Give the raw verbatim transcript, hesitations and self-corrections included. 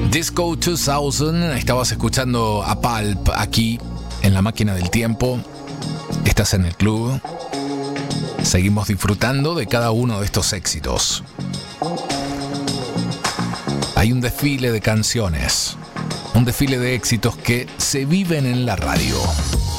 Disco dos mil, estabas escuchando a Pulp aquí en la máquina del tiempo. Estás en el club. Seguimos disfrutando de cada uno de estos éxitos. Hay un desfile de canciones, un desfile de éxitos que se viven en la radio.